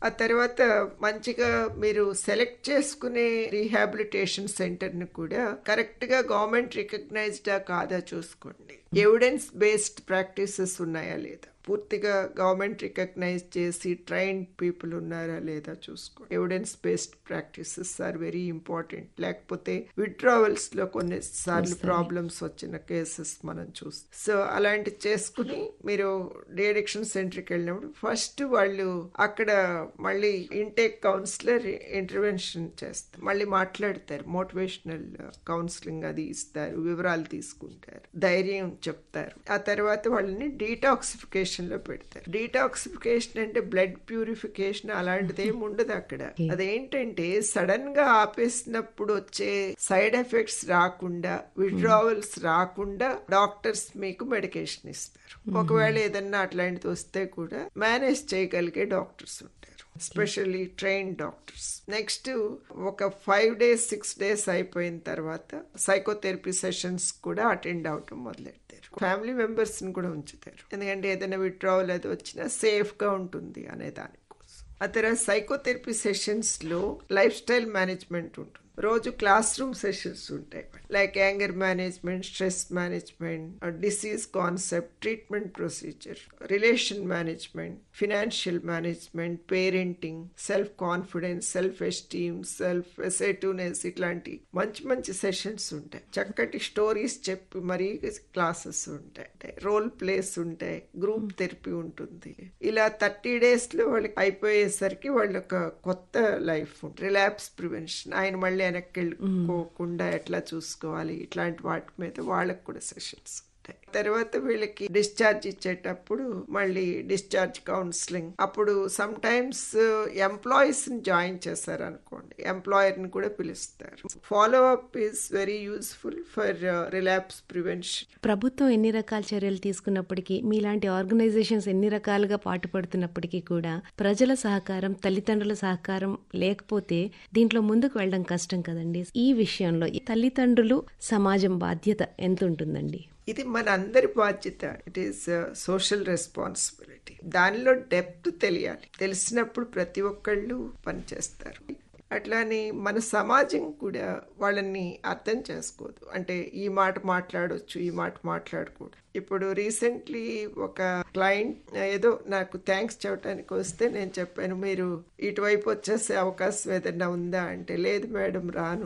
ఆ తర్వాత మంచిగా మీరు సెలెక్ట్ చేసుకునే రీహాబిలిటేషన్ సెంటర్ని కూడా కరెక్ట్గా గవర్నమెంట్ రికగ్నైజ్డా కాదా చూసుకోండి. ఎవిడెన్స్ బేస్డ్ ప్రాక్టీసెస్ ఉన్నాయా లేదా, పూర్తిగా గవర్నమెంట్ రికగ్నైజ్ చేసి ట్రైన్డ్ పీపుల్ ఉన్నారా లేదా చూసుకోండి. Evidence based practices are very important. లేకపోతే విత్డ్రావల్స్ లో కొన్నిసార్లు ప్రాబ్లమ్స్ వచ్చిన కేసెస్ మనం చూస్తాం. సో అలాంటి చేసుకుని మీరు డి అడిక్షన్ సెంటర్కి వెళ్ళినప్పుడు ఫస్ట్ వాళ్ళు అక్కడ మళ్ళీ ఇంటేక్ కౌన్సిలర్ ఇంటర్వెన్షన్ చేస్తారు, మళ్ళీ మాట్లాడతారు, మోటివేషనల్ కౌన్సిలింగ్ అది ఇస్తారు, వివరాలు తీసుకుంటారు, ధైర్యం చెప్తారు. ఆ తర్వాత వాళ్ళని డీటాక్సిఫికేషన్ లో పెడతారు. డీటాక్సిఫికేషన్ అంటే బ్లడ్ ప్యూరిఫికేషన్ అలాంటిది ఏమి ఉండదు అక్కడ. అదేంటంటే సడన్ గా ఆపేసినప్పుడు వచ్చే సైడ్ ఎఫెక్ట్స్ రాకుండా, విత్డ్రావల్స్ రాకుండా డాక్టర్స్ మీకు మెడికేషన్ ఇస్తారు. ఒకవేళ ఏదన్నా అట్లాంటిది వస్తే కూడా మేనేజ్ చేయగలిగే డాక్టర్స్ ఉంటారు, ఎస్పెషల్లీ ట్రైన్డ్ డాక్టర్స్. నెక్స్ట్ ఒక 5 days 6 days అయిపోయిన తర్వాత సైకోథెరపీ సెషన్స్ కూడా అటెండ్ అవటం మొదలెడతారు. ఫ్యామిలీ మెంబర్స్ ని కూడా ఉంచుతారు, ఎందుకంటే ఏదైనా విత్డ్రావల్ అది వచ్చినా సేఫ్ గా ఉంటుంది అనే దానికోసం. ఆ తర్వాత సైకోథెరపీ సెషన్స్ లో లైఫ్ స్టైల్ మేనేజ్మెంట్ ఉంటుంది. రోజు క్లాస్ రూమ్ సెషన్స్ ఉంటాయి, like anger management, stress management, disease concept, treatment procedure, relation management, financial management, parenting, self confidence, self esteem, self assertiveness, ఇట్లాంటి మంచి మంచి సెషన్స్ ఉంటాయి. చక్కటి స్టోరీస్ చెప్పి మరీ క్లాసెస్ ఉంటాయి, రోల్ ప్లేస్ ఉంటాయి, గ్రూప్ థెరపీ ఉంటుంది. ఇలా 30 days లో వాళ్ళకి అయిపోయేసరికి వాళ్ళు ఒక కొత్త లైఫ్ ఉంటుంది. రిలాప్స్ ప్రివెన్షన్, ఆయన మళ్ళీ వెనక్కి వెళ్ళిపోకుండా ఎట్లా చూసుకోవాలి, ఇట్లాంటి వాటి మీద వాళ్ళకు కూడా సెషన్స్ ఉంటాయి. తర్వాత వీళ్ళకి డిశ్చార్జ్ ఇచ్చేటప్పుడు మళ్ళీ డిశ్చార్జ్ కౌన్సిలింగ్. అప్పుడు సమ్ టైమ్స్ ఎంప్లాయీస్ ని జాయిన్ చేశారు అనుకోండి, ఎంప్లాయర్ ని కూడా పిలుస్తారు. Follow up is very useful for relapse prevention. ప్రభుత్వం ఎన్ని రకాల చర్యలు తీసుకున్నప్పటికీ, మీలాంటి ఆర్గనైజేషన్స్ ఎన్ని రకాలుగా పాటుపడుతున్నప్పటికీ కూడా ప్రజల సహకారం, తల్లిదండ్రుల సహకారం లేకపోతే దీంట్లో ముందుకు వెళ్ళడం కష్టం కదండి. ఈ విషయంలో తల్లిదండ్రులు, సమాజం బాధ్యత ఎంత ఉంటుందండి? ఇది మన అందరి బాధ్యత. It is social responsibility. దానిలో డెప్త్ తెలియాలి, తెలిసినప్పుడు ప్రతి ఒక్కళ్ళు పనిచేస్తారు. అట్లానే మన సమాజం కూడా వాళ్ళని అర్థం చేసుకోదు. అంటే ఈ మాట మాట్లాడొచ్చు, ఈ మాట మాట్లాడకూడదు. ఇప్పుడు రీసెంట్లీ ఒక క్లయింట్ ఏదో నాకు థ్యాంక్స్ చెప్పడానికి వస్తే నేను చెప్పాను, మీరు ఇటువైపు వచ్చేసే అవకాశం ఏదైనా ఉందా అంటే, లేదు మేడం రాను.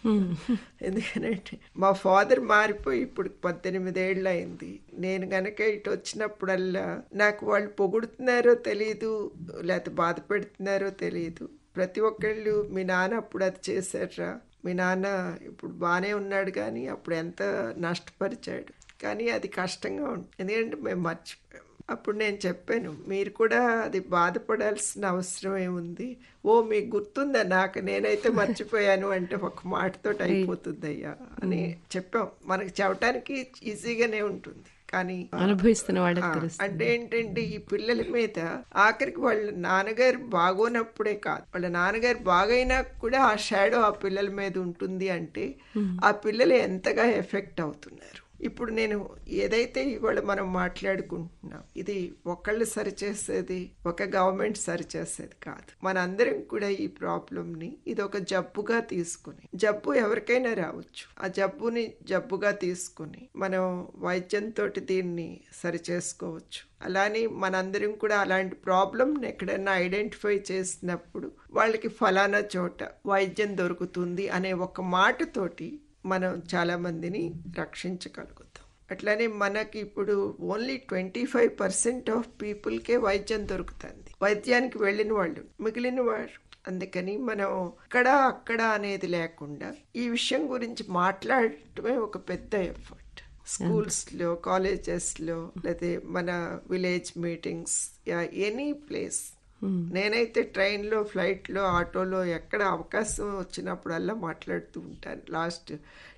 ఎందుకంటే మా ఫాదర్ మారిపోయి ఇప్పుడు 18 ఏళ్ళు అయింది. నేను గనక ఇటు వచ్చినప్పుడల్లా నాకు వాళ్ళు పొగుడుతున్నారో తెలియదు, లేకపోతే బాధ పెడుతున్నారో తెలియదు. ప్రతి ఒక్కళ్ళు మీ నాన్న అప్పుడు అది చేశారా, మీ నాన్న ఇప్పుడు బాగానే ఉన్నాడు కానీ అప్పుడు ఎంత నష్టపరిచాడు, కానీ అది కష్టంగా ఉంటుంది, ఎందుకంటే మేము మర్చిపోయాం. అప్పుడు నేను చెప్పాను, మీరు కూడా అది బాధపడాల్సిన అవసరం ఏముంది, ఓ మీకు గుర్తుందా, నాకు నేనైతే మర్చిపోయాను అంటే ఒక మాటతో అయిపోతుంది అయ్యా అని చెప్పాం. మనకి చెప్పడానికి ఈజీగానే ఉంటుంది, కానీ అనుభవిస్తున్న వాళ్ళకి అంటే ఏంటంటే ఈ పిల్లల మీద ఆఖరికి వాళ్ళ నాన్నగారు బాగోనప్పుడే కాదు, వాళ్ళ నాన్నగారు బాగైనా కూడా ఆ షాడో ఆ పిల్లల మీద ఉంటుంది. అంటే ఆ పిల్లలు ఎంతగా ఎఫెక్ట్ అవుతున్నారు. ఇప్పుడు నేను ఏదైతే ఇవాళ మనం మాట్లాడుకుంటున్నాం, ఇది ఒకళ్ళు సరిచేసేది, ఒక గవర్నమెంట్ సరిచేసేది కాదు. మనందరం కూడా ఈ ప్రాబ్లంని ఇది ఒక జబ్బుగా తీసుకుని, జబ్బు ఎవరికైనా రావచ్చు, ఆ జబ్బుని జబ్బుగా తీసుకుని మనం వైద్యంతో దీన్ని సరిచేసుకోవచ్చు. అలానే మనందరం కూడా అలాంటి ప్రాబ్లంని ఎక్కడైనా ఐడెంటిఫై చేసినప్పుడు వాళ్ళకి ఫలానా చోట వైద్యం దొరుకుతుంది అనే ఒక మాటతోటి మనం చాలా మందిని రక్షించగలుగుతాం. అట్లానే మనకి ఇప్పుడు ఓన్లీ 25% ఆఫ్ పీపుల్కే వైద్యం దొరుకుతుంది, వైద్యానికి వెళ్ళిన వాళ్ళు, మిగిలిన వారు. అందుకని మనం అక్కడ అనేది లేకుండా ఈ విషయం గురించి మాట్లాడటమే ఒక పెద్ద ఎఫర్ట్. స్కూల్స్ లో, కాలేజెస్ లో, లేకపోతే మన విలేజ్ మీటింగ్స్, ఎనీ ప్లేస్. నేనైతే ట్రైన్లో, ఫ్లైట్లో, ఆటోలో ఎక్కడ అవకాశం వచ్చినప్పుడల్లా మాట్లాడుతూ ఉంటాను. లాస్ట్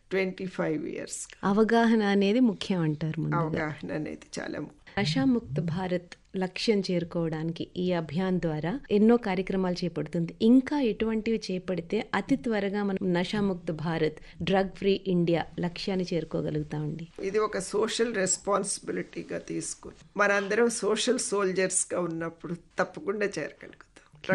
25 years అవగాహన అనేది ముఖ్యం అంటారు. అవగాహన అనేది చాలా ముఖ్యం. నషాముక్త భారత్ లక్ష్యం చేరుకోవడానికి ఈ అభియాన్ ద్వారా ఎన్నో కార్యక్రమాలు చేపడుతుంది. ఇంకా ఎటువంటివి చేపడితే అతి త్వరగా మనం నషాముక్త భారత్, డ్రగ్ ఫ్రీ ఇండియా లక్ష్యాన్ని చేరుకోగలుగుతామండి? ఇది ఒక సోషల్ రెస్పాన్సిబిలిటీగా తీసుకుని మనందరం సోషల్ సోల్జర్స్ గా ఉన్నప్పుడు తప్పకుండా చేరగలుగుతాం.